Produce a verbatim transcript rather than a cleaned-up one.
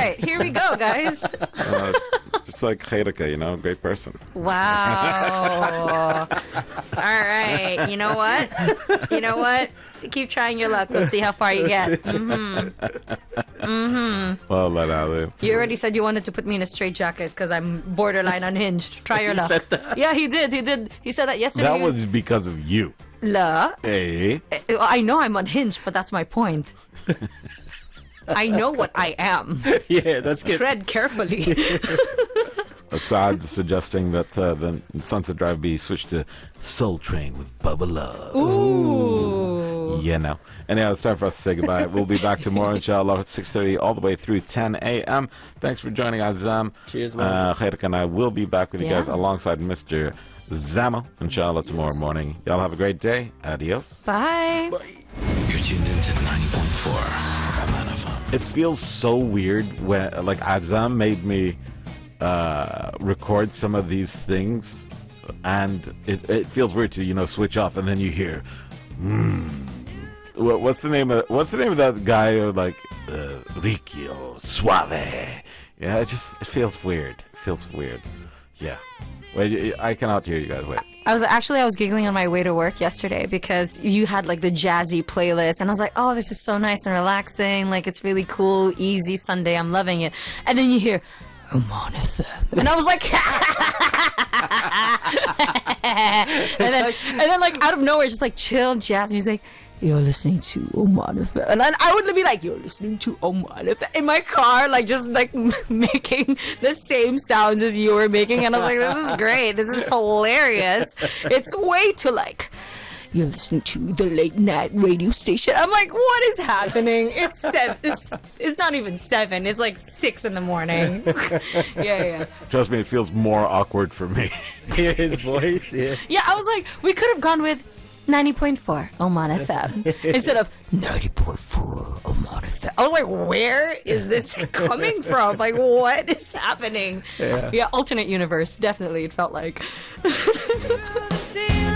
right, here we go, guys. Uh, just like Gerike, you know, great person. Wow. All right. You know what? You know what? Keep trying your luck. Let's see how far you get. Mm-hmm. Mm-hmm. Well, let out. You already said you wanted to put me in a straitjacket because I'm borderline unhinged. Try your He luck. said that? Yeah, he did. He did. He said that yesterday. That was because of you. La. Hey. I know I'm unhinged, but that's my point. I know what I am. Yeah, that's good. Tread carefully. Assad suggesting that uh, the Sunset Drive be switched to Soul Train with Bubba Love. Ooh. Yeah, no. Anyhow, it's time for us to say goodbye. We'll be back tomorrow, inshallah, at six thirty all the way through ten a.m. Thanks for joining Azam. Cheers, man. Uh, Gerike and I will be back with you Yeah. guys alongside Mister Zamo, inshallah, tomorrow morning. Y'all have a great day. Adios. Bye. You're tuned into ninety point four Atlanta F M. It feels so weird when, like, Azam made me uh, record some of these things, and it, it feels weird to, you know, switch off, and then you hear, hmm. What, what's the name of what's the name of that guy? Or like uh, Riccio Suave. Yeah, it just it feels weird. It feels weird. Yeah. Wait, I cannot hear you guys. Wait. I was actually I was giggling on my way to work yesterday because you had like the jazzy playlist, and I was like, oh, this is so nice and relaxing. Like, it's really cool, easy Sunday. I'm loving it. And then you hear, Oman F M, and I was like, and then and then like out of nowhere, just like chill jazz music. You're listening to Oman F M. And then I would be like, you're listening to Oman F M in my car, like just like making the same sounds as you were making. And I was like, this is great. This is hilarious. It's way too like, you're listening to the late night radio station. I'm like, what is happening? It's seven. It's, it's not even seven. It's like six in the morning. yeah, yeah. Trust me, it feels more awkward for me. Hear his voice, yeah. Yeah, I was like, we could have gone with ninety point four Oman F M instead of ninety point four Oman F M. I was like, where is this coming from? Like, what is happening? Yeah. Yeah, alternate universe. Definitely, it felt like.